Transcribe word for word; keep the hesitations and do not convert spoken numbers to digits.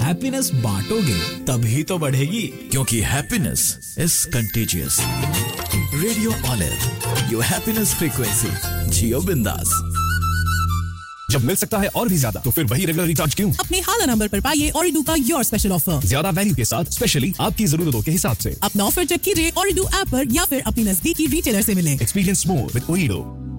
Happiness बांटोगे तभी तो बढ़ेगी, क्योंकि happiness is contagious. Radio olive, your happiness frequency. जियो बिंदास। जब मिल सकता है और भी ज्यादा, तो फिर वही रेगुलर रिचार्ज क्यों? अपने हाला नंबर पर पाइए ओरिडू का योर स्पेशल ऑफर। ज्यादा वैल्यू के साथ, स्पेशली आपकी जरूरतों के हिसाब से। अपना ऑफर चेक कीजिए ओरिडू ऐप पर या फिर अपनी नजदीकी रिटेलर से मिलें। Experience more with ओरिडू।